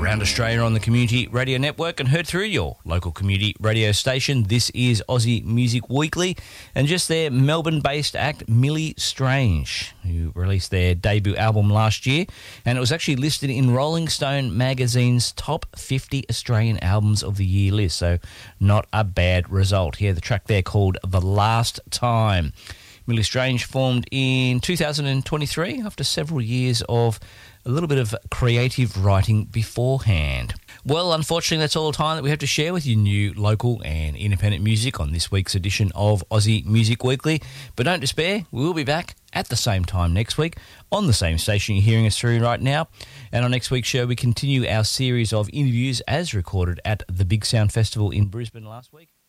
around Australia on the Community Radio Network and heard through your local community radio station. This is Aussie Music Weekly, and just their Melbourne-based act Millie Strange, who released their debut album last year, and it was actually listed in Rolling Stone magazine's top 50 Australian albums of the year list, so not a bad result. Here, the track there called The Last Time. Millie Strange formed in 2023 after several years of a little bit of creative writing beforehand. Well, unfortunately, that's all the time that we have to share with you new local and independent music on this week's edition of Aussie Music Weekly. But don't despair, we will be back at the same time next week on the same station you're hearing us through right now. And on next week's show, we continue our series of interviews as recorded at the Big Sound Festival in Brisbane last week.